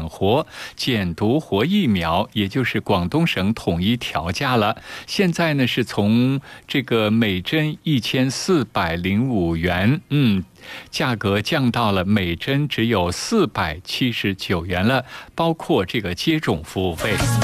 减活、减毒活疫苗，也就是广东省统一调价了。现在呢是从这个每针1405元，价格降到了每针只有479元了，包括这个接种服务费。